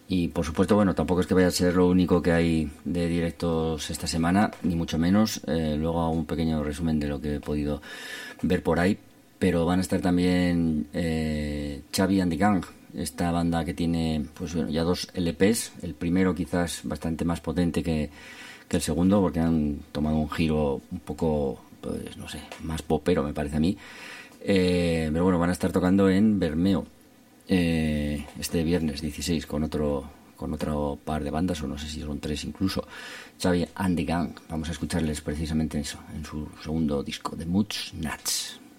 Y por supuesto, bueno, tampoco es que vaya a ser lo único que hay de directos esta semana, ni mucho menos. Luego hago un pequeño resumen de lo que he podido ver por ahí. Pero van a estar también Xavi and the Gang, esta banda que tiene pues bueno, ya 2 LPs. El primero quizás bastante más potente que el segundo, porque han tomado un giro un poco, pues no sé, más popero me parece a mí. Pero bueno, van a estar tocando en Bermeo este viernes 16 con otro par de bandas, o no sé si son 3 incluso. Xavi and the Gang. Vamos a escucharles precisamente eso en su segundo disco, The Moods Nuts.